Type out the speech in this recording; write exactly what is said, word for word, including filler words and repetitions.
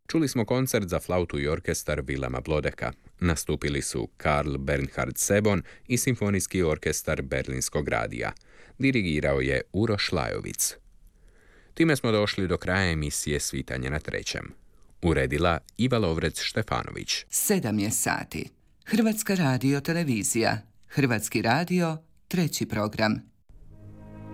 Čuli smo koncert za flautu i orkestar Vilema Blodeka. Nastupili su Karl Bernhard Sebon i Simfonijski orkestar Berlinskog radija. Dirigirao je Uroš Lajovic. Time smo došli do kraja emisije Svitanje na trećem. Uredila Iva Lovrec-Štefanović. Sedam je sati. Hrvatska radio televizija. Hrvatski radio, treći program.